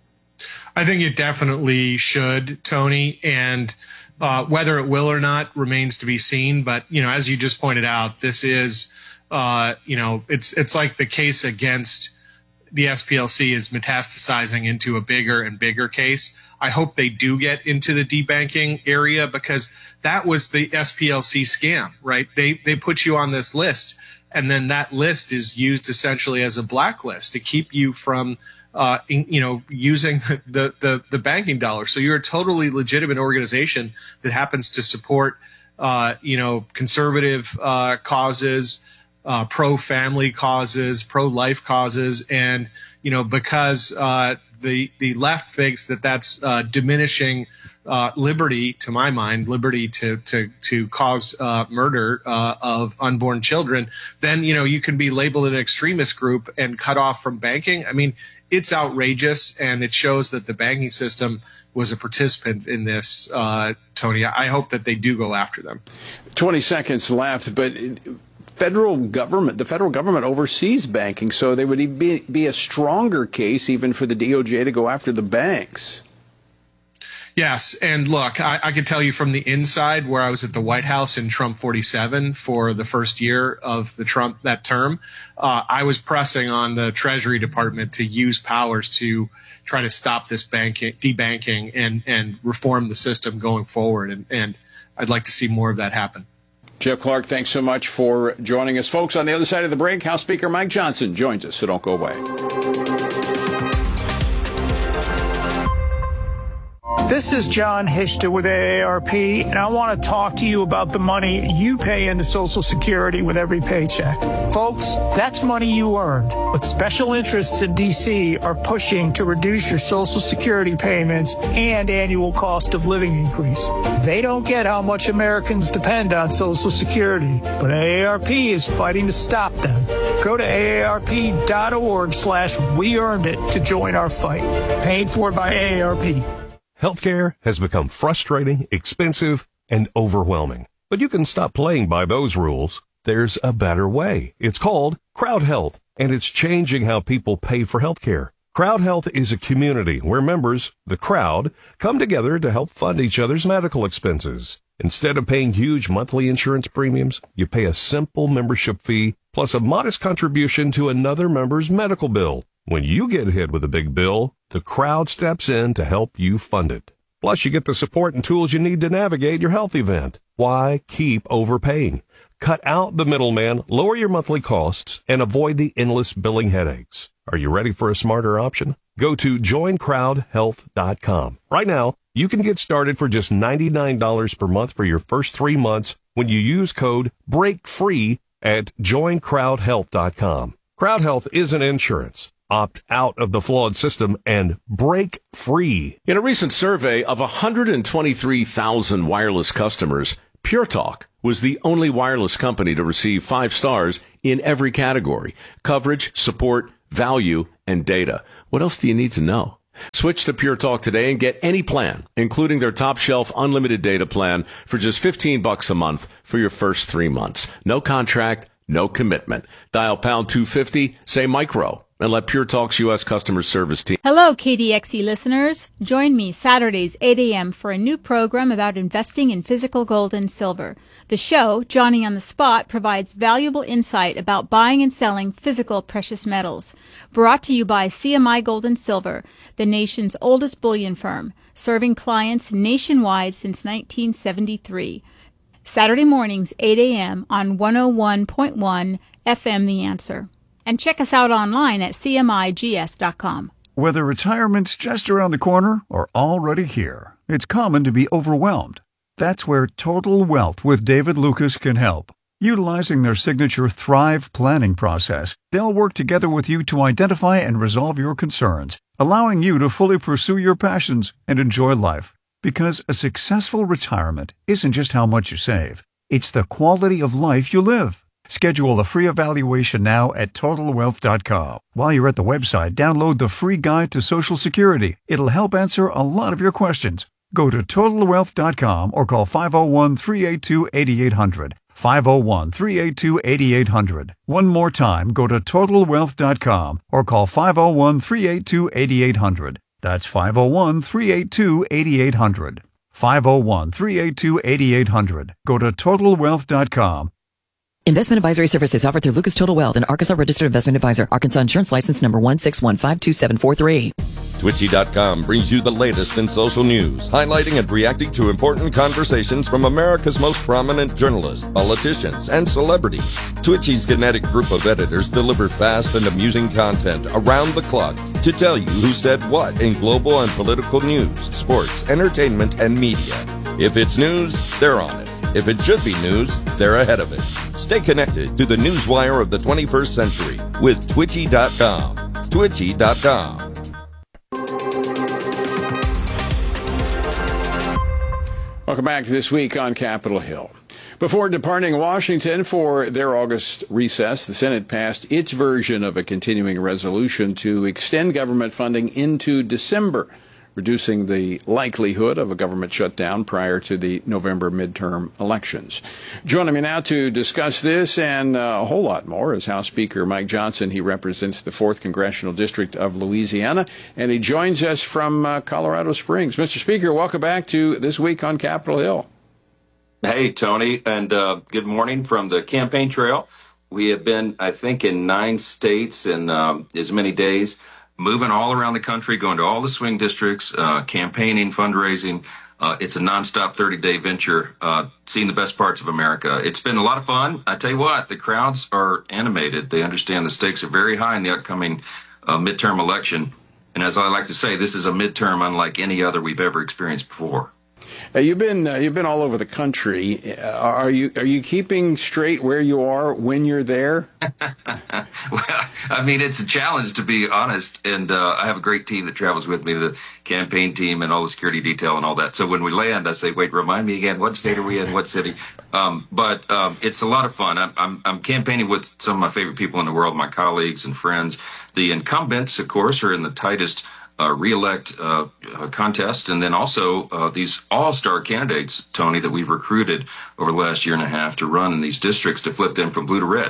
S22: I think it definitely should, Tony, and uh, whether it will or not remains to be seen. But, you know, as you just pointed out, this is, uh, you know, it's it's like the case against the S P L C is metastasizing into a bigger and bigger case. I hope they do get into the debanking area, because that was the S P L C scam, right? They they put you on this list, and then that list is used essentially as a blacklist to keep you from, uh, in, you know, using the, the, the banking dollar. So you're a totally legitimate organization that happens to support, uh, you know, conservative uh, causes, uh, pro-family causes, pro-life causes, and, you know, because uh, the the left thinks that that's uh, diminishing uh, liberty, to my mind, liberty to to to cause uh, murder uh, of unborn children, then, you know, you can be labeled an extremist group and cut off from banking. I mean, it's outrageous, and it shows that the banking system was a participant in this, uh, Tony. I hope that they do go after them.
S2: twenty seconds left, but federal government, the federal government oversees banking, so there would be, be a stronger case even for the D O J to go after the banks.
S22: Yes, and look, I, I can tell you from the inside, where I was at the White House in Trump forty-seven for the first year of the Trump that term, uh, I was pressing on the Treasury Department to use powers to try to stop this banking, debanking, and and reform the system going forward, and, and I'd like to see more of that happen.
S2: Jeff Clark, thanks so much for joining us. Folks, on the other side of the break, House Speaker Mike Johnson joins us, so don't go away.
S6: This is John Hishta with A A R P, and I want to talk to you about the money you pay into Social Security with every paycheck. Folks, that's money you earned, but special interests in D C are pushing to reduce your Social Security payments and annual cost of living increase. They don't get how much Americans depend on Social Security, but A A R P is fighting to stop them. Go to A A R P dot org slash we earned it to join our fight. Paid for by A A R P.
S1: Healthcare has become frustrating, expensive, and overwhelming. But you can stop playing by those rules. There's a better way. It's called Crowd Health, and it's changing how people pay for healthcare. Crowd Health is a community where members, the crowd, come together to help fund each other's medical expenses. Instead of paying huge monthly insurance premiums, you pay a simple membership fee plus a modest contribution to another member's medical bill. When you get hit with a big bill, the crowd steps in to help you fund it. Plus, you get the support and tools you need to navigate your health event. Why keep overpaying? Cut out the middleman, lower your monthly costs, and avoid the endless billing headaches. Are you ready for a smarter option? Go to join crowd health dot com. Right now, you can get started for just ninety-nine dollars per month for your first three months when you use code BREAKFREE at join crowd health dot com. Crowd Health isn't insurance. Opt out of the flawed system and break free.
S3: In a recent survey of one hundred twenty-three thousand wireless customers, Pure Talk was the only wireless company to receive five stars in every category: coverage, support, value, and data. What else do you need to know? Switch to Pure Talk today and get any plan, including their top shelf unlimited data plan, for just fifteen bucks a month for your first three months. No contract, no commitment. Dial pound two fifty, say micro, and let Pure Talk's U S customer service team.
S4: Hello, K D X E listeners. Join me Saturdays, eight a.m. for a new program about investing in physical gold and silver. The show, Johnny on the Spot, provides valuable insight about buying and selling physical precious metals. Brought to you by C M I Gold and Silver, the nation's oldest bullion firm, serving clients nationwide since nineteen seventy-three. Saturday mornings, eight a.m. on one oh one point one F M The Answer. And check us out online at C M I G S dot com.
S10: Whether retirement's just around the corner or already here, it's common to be overwhelmed. That's where Total Wealth with David Lucas can help. Utilizing their signature Thrive planning process, they'll work together with you to identify and resolve your concerns, allowing you to fully pursue your passions and enjoy life. Because a successful retirement isn't just how much you save, it's the quality of life you live. Schedule a free evaluation now at total wealth dot com. While you're at the website, download the free guide to Social Security. It'll help answer a lot of your questions. Go to total wealth dot com or call five oh one, three eight two, eight eight hundred. five oh one, three eight two, eight eight hundred. One more time, go to total wealth dot com or call five oh one, three eight two, eight eight hundred. That's five oh one, three eight two, eight eight hundred. five oh one, three eight two, eight eight hundred. Go to total wealth dot com.
S11: Investment advisory services offered through Lucas Total Wealth, an Arkansas registered investment advisor. Arkansas insurance license number one six one five two seven four three.
S12: Twitchy dot com brings you the latest in social news, highlighting and reacting to important conversations from America's most prominent journalists, politicians, and celebrities. Twitchy's kinetic group of editors deliver fast and amusing content around the clock to tell you who said what in global and political news, sports, entertainment, and media. If it's news, they're on it. If it should be news, they're ahead of it. Stay connected to the newswire of the twenty-first century with Twitchy dot com. Twitchy dot com.
S2: Welcome back to This Week on Capitol Hill. Before departing Washington for their August recess, the Senate passed its version of a continuing resolution to extend government funding into December, reducing the likelihood of a government shutdown prior to the November midterm elections. Joining me now to discuss this and uh, a whole lot more is House Speaker Mike Johnson. He represents the fourth Congressional District of Louisiana, and he joins us from uh, Colorado Springs. Mister Speaker, welcome back to This Week on Capitol Hill.
S23: Hey, Tony, and uh, good morning from the campaign trail. We have been, I think, in nine states in um, as many days, moving all around the country, going to all the swing districts, uh, campaigning, fundraising. Uh, it's a nonstop thirty-day venture, uh, seeing the best parts of America. It's been a lot of fun. I tell you what, the crowds are animated. They understand the stakes are very high in the upcoming uh, midterm election. And as I like to say, this is a midterm unlike any other we've ever experienced before.
S2: Uh, you've been uh, you've been all over the country. Uh, are you are you keeping straight where you are when you're there?
S23: Well, I mean, it's a challenge, to be honest. And uh, I have a great team that travels with me, the campaign team and all the security detail and all that. So when we land, I say, wait, remind me again, what state are we in? What city? Um, but um, it's a lot of fun. I'm, I'm, I'm campaigning with some of my favorite people in the world, my colleagues and friends. The incumbents, of course, are in the tightest Uh, re-elect uh, uh, contest, and then also uh, these all-star candidates, Tony, that we've recruited over the last year and a half to run in these districts to flip them from blue to red.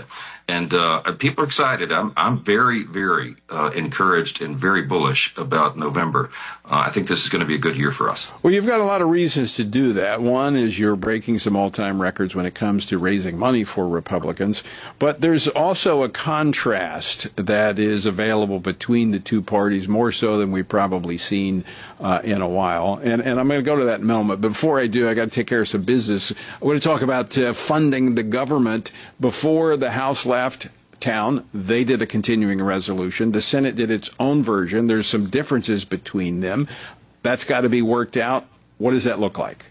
S23: And uh, people are excited. I'm I'm very, very uh, encouraged and very bullish about November. Uh, I think this is going to be a good year for us.
S2: Well, you've got a lot of reasons to do that. One is you're breaking some all-time records when it comes to raising money for Republicans. But there's also a contrast that is available between the two parties, more so than we've probably seen uh, in a while. And, and I'm going to go to that in a moment. But before I do, I got to take care of some business. I want to talk about uh, funding the government. Before the House left town, they did a continuing resolution. The Senate did its own version. There's some differences between them. That's got to be worked out. What does that look like?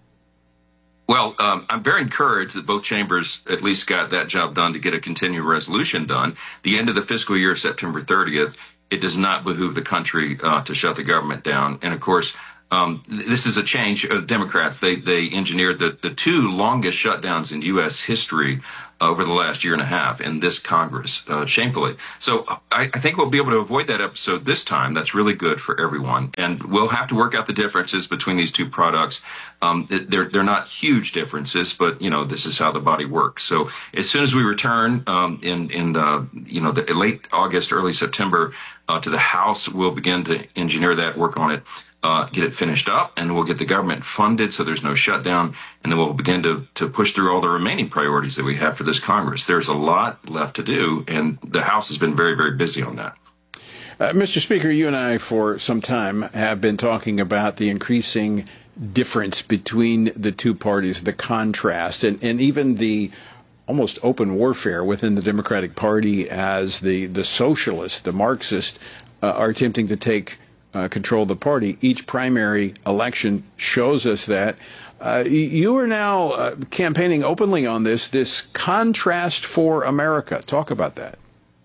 S23: Well, um, I'm very encouraged that both chambers at least got that job done to get a continuing resolution done. The end of the fiscal year, September thirtieth, it does not behoove the country uh, to shut the government down. And, of course, um, th- this is a change. Uh, Democrats, they, they engineered the, the two longest shutdowns in U S history over the last year and a half in this Congress, uh, shamefully. So I, I think we'll be able to avoid that episode this time. That's really good for everyone. And we'll have to work out the differences between these two products. Um, they're, they're not huge differences, but, you know, this is how the body works. So as soon as we return um, in, in uh, you know, the late August, early September uh, to the House, we'll begin to engineer that, work on it. Uh, get it finished up, and we'll get the government funded so there's no shutdown, and then we'll begin to, to push through all the remaining priorities that we have for this Congress. There's a lot left to do, and the House has been very, very busy on that.
S2: Uh, Mister Speaker, you and I for some time have been talking about the increasing difference between the two parties, the contrast, and, and even the almost open warfare within the Democratic Party as the, the socialists, the Marxists, uh, are attempting to take Uh, control the party. Each primary election shows us that. Uh, you are now uh, campaigning openly on this, this contrast for America. Talk about that.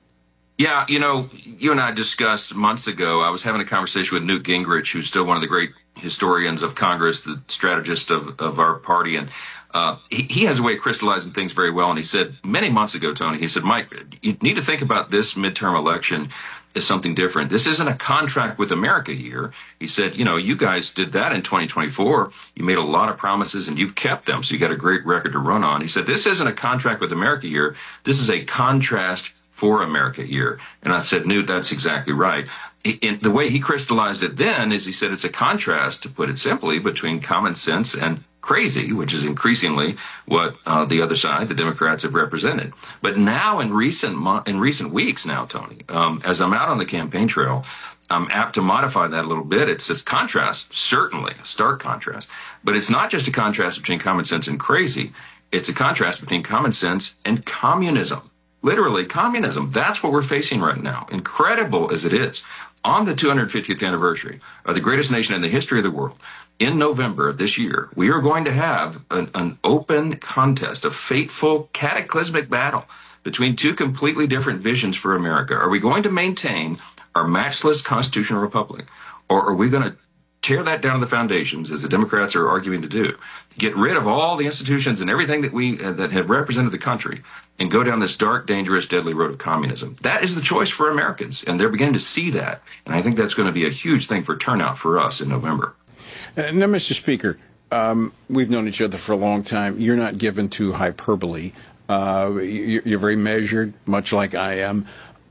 S23: Yeah, you know, you and I discussed months ago, I was having a conversation with Newt Gingrich, who's still one of the great historians of Congress, the strategist of, of our party, and uh, he, he has a way of crystallizing things very well. And he said many months ago, Tony, he said, Mike, you need to think about this midterm election is something different. This isn't a contract with America year. He said, you know, you guys did that in twenty twenty-four. You made a lot of promises and you've kept them. So you got a great record to run on. He said, this isn't a contract with America year. This is a contrast for America year. And I said, Newt, that's exactly right. In the way he crystallized it then is he said it's a contrast, to put it simply, between common sense and crazy, which is increasingly what uh, the other side, the Democrats, have represented. But now in recent mo- in recent weeks now, Tony, um, as I'm out on the campaign trail, I'm apt to modify that a little bit. It's a contrast, certainly, a stark contrast. But it's not just a contrast between common sense and crazy. It's a contrast between common sense and communism. Literally, communism. That's what we're facing right now, incredible as it is. On the two hundred fiftieth anniversary of the greatest nation in the history of the world, in November of this year, we are going to have an, an open contest, a fateful, cataclysmic battle between two completely different visions for America. Are we going to maintain our matchless constitutional republic, or are we going to tear that down to the foundations, as the Democrats are arguing to do, get rid of all the institutions and everything that we uh, that have represented the country, and go down this dark, dangerous, deadly road of communism? That is the choice for Americans, and they're beginning to see that. And I think that's going to be a huge thing for turnout for us in November.
S2: Uh, now, Mister Speaker, um, we've known each other for a long time. You're not given to hyperbole. Uh, you're very measured, much like I am.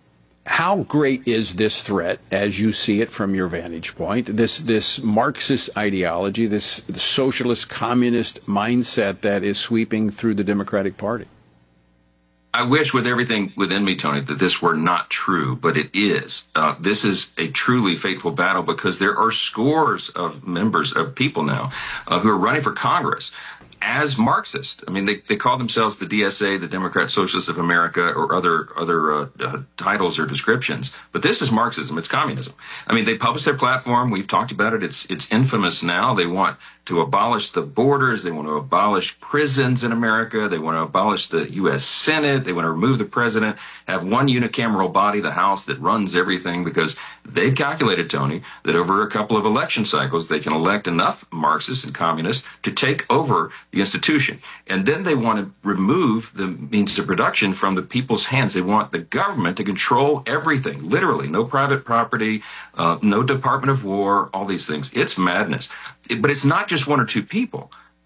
S2: How great is this threat, as you see it from your vantage point, this this Marxist ideology, this socialist communist mindset that is sweeping through the Democratic Party?
S23: I wish with everything within me, Tony, that this were not true, but it is. Uh, this is a truly fateful battle because there are scores of members of people now uh, who are running for Congress as Marxists. I mean, they, they call themselves the D S A, the Democrat Socialists of America, or other other uh, uh, titles or descriptions. But this is Marxism. It's communism. I mean, they publish their platform. We've talked about it. It's it's infamous now. They want to abolish the borders. They want to abolish prisons in America. They want to abolish the U S Senate. They want to remove the president, have one unicameral body, the House, that runs everything, because they've calculated, Tony, that over a couple of election cycles, they can elect enough Marxists and communists to take over the institution. And then they want to remove the means of production from the people's hands. They want the government to control everything, literally. No private property, uh, no Department of War, all these things. It's madness. It, but it's not just one or two people.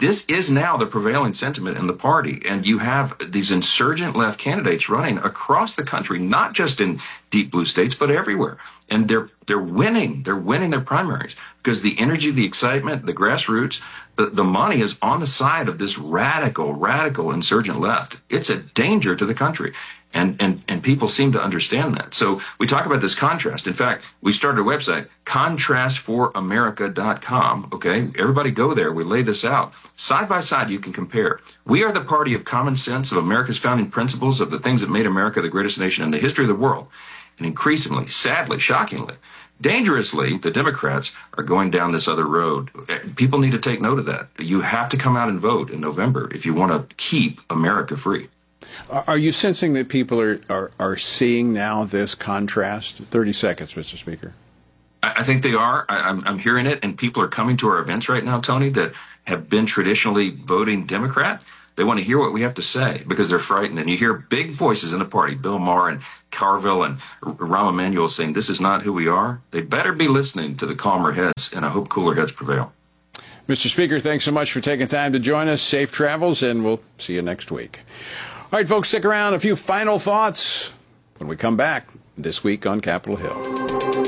S23: this is now the prevailing sentiment in the party. And you have these insurgent left candidates running across the country, not just in deep blue states, but everywhere. And they're they're winning. They're winning their primaries because the energy, the excitement, the grassroots, the, the money is on the side of this radical, radical insurgent left. It's a danger to the country. And, and, and people seem to understand that. So we talk about this contrast. In fact, we started a website, contrast for america dot com. Okay, everybody go there. We lay this out. Side by side, you can compare. We are the party of common sense, of America's founding principles, of the things that made America the greatest nation in the history of the world. And increasingly, sadly, shockingly, dangerously, the Democrats are going down this other road. People need to take note of that. You have to come out and vote in November if you want to keep America free.
S2: Are you sensing that people are, are, are seeing now this contrast? thirty seconds, Mister Speaker.
S23: I, I think they are. I, I'm, I'm hearing it, and people are coming to our events right now, Tony, that have been traditionally voting Democrat. They want to hear what we have to say because they're frightened. And you hear big voices in the party, Bill Maher and Carville and Rahm Emanuel saying this is not who we are. They better be listening to the calmer heads, and I hope cooler heads prevail.
S2: Mister Speaker, thanks so much for taking time to join us. Safe travels, and we'll see you next week. All right, folks, stick around. A few final thoughts when we come back this week on Capitol Hill.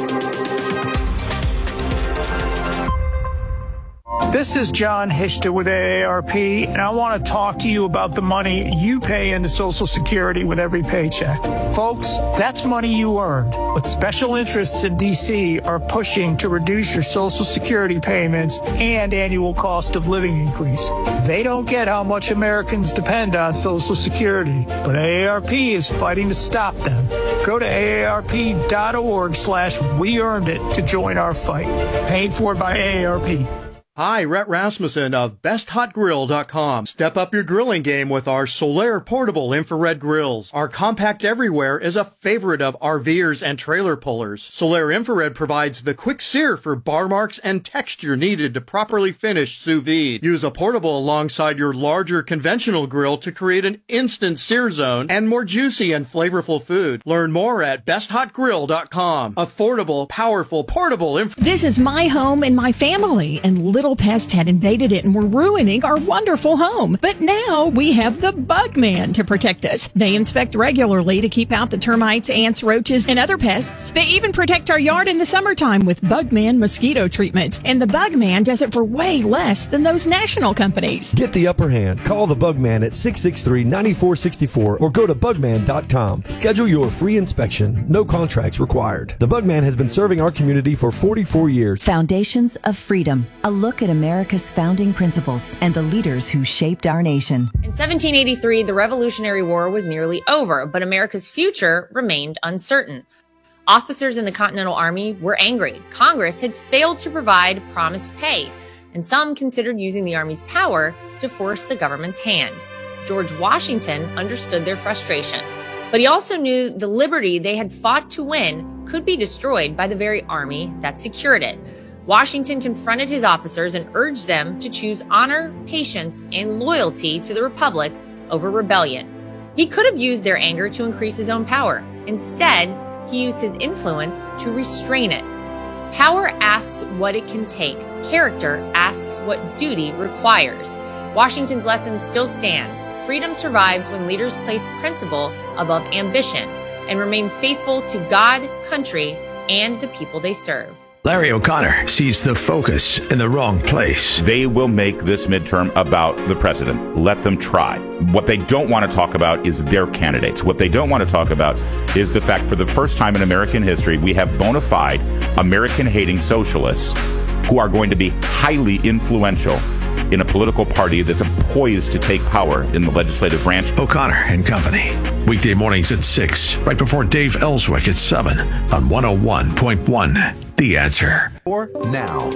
S6: This is John Hishta with A A R P, and I want to talk to you about the money you pay into Social Security with every paycheck. Folks, that's money you earned, but special interests in D C are pushing to reduce your Social Security payments and annual cost of living increase. They don't get how much Americans depend on Social Security, but A A R P is fighting to stop them. Go to A A R P dot org slash we earned it to join our fight. Paid for by A A R P.
S5: Hi, Rhett Rasmussen of best hot grill dot com. Step up your grilling game with our Solaire portable infrared grills. Our compact everywhere is a favorite of RVers and trailer pullers. Solaire infrared provides the quick sear for bar marks and texture needed to properly finish sous vide. Use a portable alongside your larger conventional grill to create an instant sear zone and more juicy and flavorful food. Learn more at best hot grill dot com. Affordable, powerful, portable infrared.
S14: This is my home and my family, and little Little pests had invaded it and were ruining our wonderful home. But now we have the Bugman to protect us. They inspect regularly to keep out the termites, ants, roaches, and other pests. They even protect our yard in the summertime with Bugman mosquito treatments. And the Bugman does it for way less than those national companies.
S7: Get the upper hand. Call the Bugman at six six three, nine four six four or go to bugman dot com. Schedule your free inspection. No contracts required. The Bugman has been serving our community for forty-four years.
S9: Foundations of Freedom. A look at America's founding principles and the leaders who shaped our nation.
S24: In seventeen eighty-three, the Revolutionary War was nearly over, but America's future remained uncertain. Officers in the Continental Army were angry. Congress had failed to provide promised pay, and some considered using the Army's power to force the government's hand. George Washington understood their frustration, but he also knew the liberty they had fought to win could be destroyed by the very army that secured it. Washington confronted his officers and urged them to choose honor, patience, and loyalty to the Republic over rebellion. He could have used their anger to increase his own power. Instead, he used his influence to restrain it. Power asks what it can take. Character asks what duty requires. Washington's lesson still stands. Freedom survives when leaders place principle above ambition and remain faithful to God, country, and the people they serve.
S25: Larry O'Connor sees the focus in the wrong place.
S26: They will make this midterm about the president. Let them try. What they don't want to talk about is their candidates. What they don't want to talk about is the fact for the first time in American history, we have bona fide American-hating socialists who are going to be highly influential in a political party that's poised to take power in the legislative branch.
S25: O'Connor and Company. Weekday mornings at six, right before Dave Ellswick at seven on one oh one point one. The Answer.
S27: For now.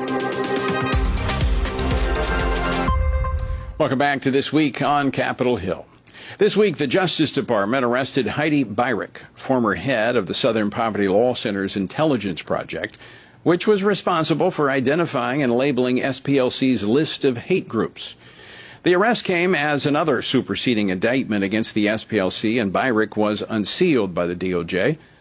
S2: Welcome back to This Week on Capitol Hill. This week, the Justice Department arrested Heidi Beirich, former head of the Southern Poverty Law Center's Intelligence Project, which was responsible for identifying and labeling S P L C's list of hate groups. The arrest came as another superseding indictment against the S P L C, and Beirich was unsealed by the D O J.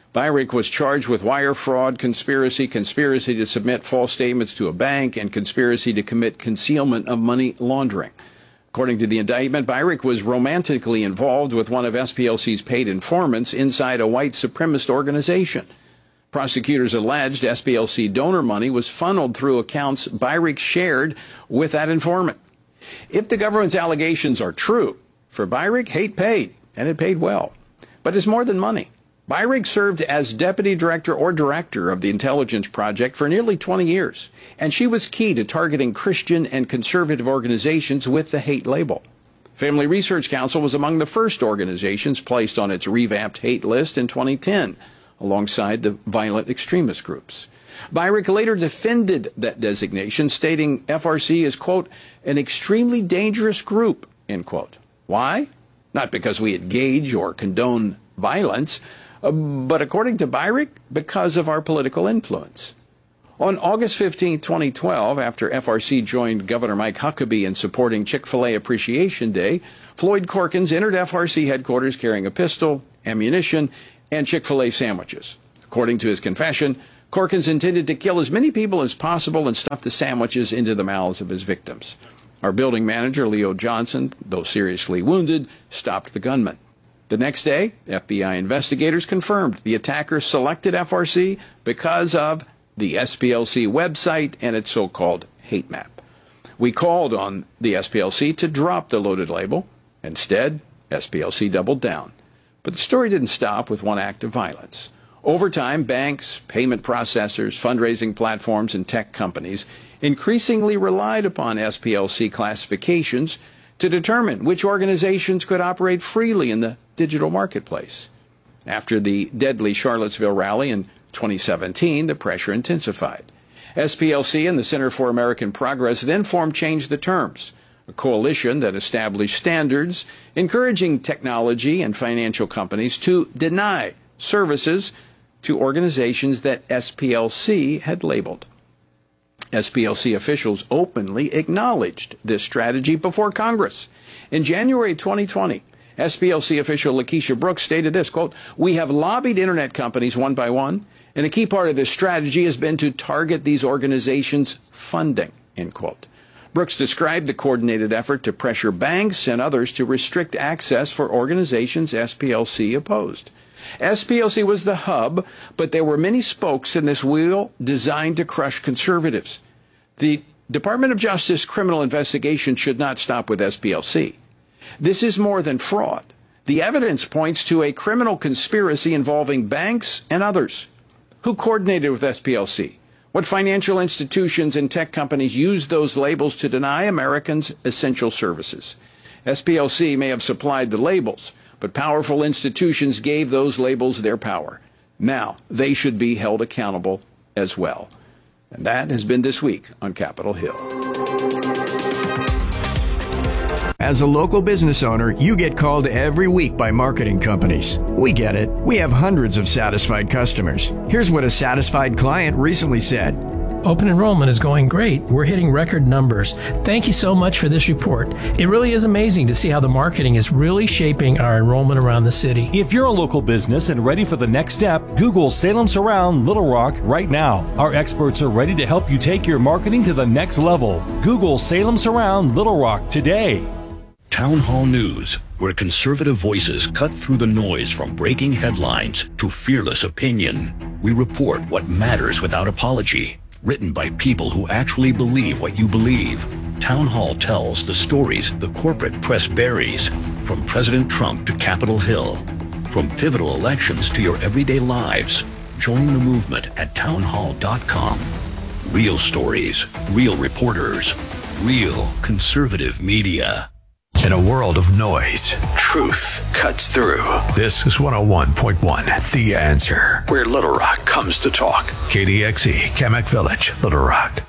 S2: Byrick was charged with wire fraud, conspiracy, conspiracy to submit false statements to a bank, and conspiracy to commit concealment of money laundering. According to the indictment, Byrick was romantically involved with one of S P L C's paid informants inside a white supremacist organization. Prosecutors alleged S P L C donor money was funneled through accounts Byrick shared with that informant. If the government's allegations are true, for Byrick, hate paid, and it paid well. But it's more than money. Byrick served as deputy director or director of the intelligence project for nearly twenty years, and she was key to targeting Christian and conservative organizations with the hate label. Family Research Council was among the first organizations placed on its revamped hate list in twenty ten, alongside the violent extremist groups. Byrick later defended that designation, stating F R C is, quote, an extremely dangerous group, end quote. Why? Not because we engage or condone violence, uh, but according to Byrick, because of our political influence. On August fifteenth, twenty twelve, after F R C joined Governor Mike Huckabee in supporting Chick-fil-A Appreciation Day, Floyd Corkins entered F R C headquarters carrying a pistol, ammunition, and Chick-fil-A sandwiches. According to his confession, Corkins intended to kill as many people as possible and stuff the sandwiches into the mouths of his victims. Our building manager, Leo Johnson, though seriously wounded, stopped the gunman. The next day, F B I investigators confirmed the attacker selected F R C because of the S P L C website and its so-called hate map. We called on the S P L C to drop the loaded label. Instead, S P L C doubled down. But the story didn't stop with one act of violence. Over time, banks, payment processors, fundraising platforms, and tech companies increasingly relied upon S P L C classifications to determine which organizations could operate freely in the digital marketplace. After the deadly Charlottesville rally in twenty seventeen, the pressure intensified. S P L C and the Center for American Progress then formed Change the Terms, a coalition that established standards encouraging technology and financial companies to deny services to organizations that S P L C had labeled. S P L C officials openly acknowledged this strategy before Congress. In January twenty twenty, S P L C official Lakeisha Brooks stated this, quote, we have lobbied internet companies one by one, and a key part of this strategy has been to target these organizations' funding, end quote. Brooks described the coordinated effort to pressure banks and others to restrict access for organizations S P L C opposed. S P L C was the hub, but there were many spokes in this wheel designed to crush conservatives. The Department of Justice criminal investigation should not stop with S P L C. This is more than fraud. The evidence points to a criminal conspiracy involving banks and others. Who coordinated with S P L C? What financial institutions and tech companies used those labels to deny Americans essential services? S P L C may have supplied the labels, but powerful institutions gave those labels their power. Now, they should be held accountable as well. And that has been This Week on Capitol Hill.
S8: As a local business owner, you get called every week by marketing companies. We get it. We have hundreds of satisfied customers. Here's what a satisfied client recently said.
S13: Open enrollment is going great. We're hitting record numbers. Thank you so much for this report. It really is amazing to see how the marketing is really shaping our enrollment around the city.
S15: If you're a local business and ready for the next step, Google Salem Surround Little Rock right now. Our experts are ready to help you take your marketing to the next level. Google Salem Surround Little Rock today.
S16: Town Hall News, where conservative voices cut through the noise from breaking headlines to fearless opinion. We report what matters without apology. Written by people who actually believe what you believe. Town Hall tells the stories the corporate press buries, from President Trump to Capitol Hill, from pivotal elections to your everyday lives. Join the movement at town hall dot com. Real stories, real reporters, real conservative media.
S25: In a world of noise, truth cuts through. This is one oh one point one, The Answer, where Little Rock comes to talk. K D X E, Kamak Village, Little Rock.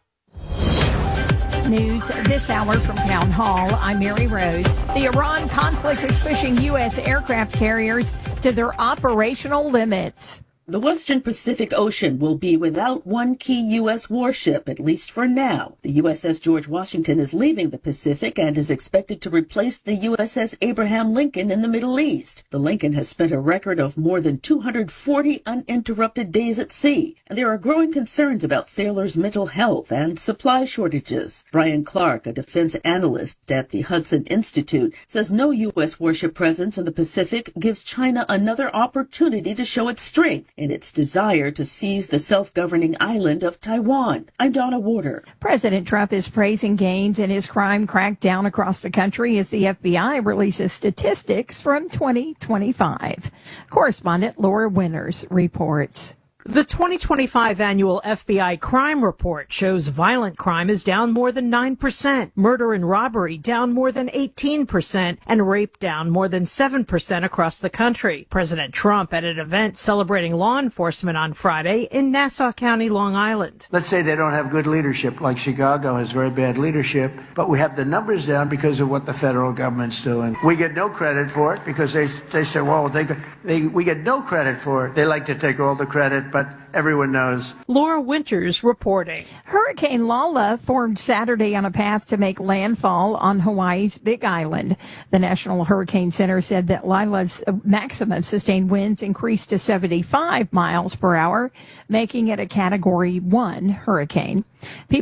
S14: News this hour from Town Hall. I'm Mary Rose. The Iran conflict is pushing U S aircraft carriers to their operational limits.
S17: The Western Pacific Ocean will be without one key U S warship, at least for now. The U S S George Washington is leaving the Pacific and is expected to replace the U S S Abraham Lincoln in the Middle East. The Lincoln has spent a record of more than two hundred forty uninterrupted days at sea, and there are growing concerns about sailors' mental health and supply shortages. Brian Clark, a defense analyst at the Hudson Institute, says no U S warship presence in the Pacific gives China another opportunity to show its strength in its desire to seize the self-governing island of Taiwan. I'm Donna Warder.
S14: President Trump is praising gains in his crime crackdown across the country as the F B I releases statistics from twenty twenty-five. Correspondent Laura Winters reports.
S18: The twenty twenty-five annual F B I crime report shows violent crime is down more than nine percent, murder and robbery down more than eighteen percent, and rape down more than seven percent across the country. President Trump at an event celebrating law enforcement on Friday in Nassau County, Long Island.
S19: Let's say they don't have good leadership, like Chicago has very bad leadership, but we have the numbers down because of what the federal government's doing. We get no credit for it because they they say, well, they, they we get no credit for it. They like to take all the credit, but everyone knows.
S18: Laura Winters reporting.
S14: Hurricane Lala formed Saturday on a path to make landfall on Hawaii's Big Island. The National Hurricane Center said that Lala's maximum sustained winds increased to seventy-five miles per hour, making it a Category one hurricane. People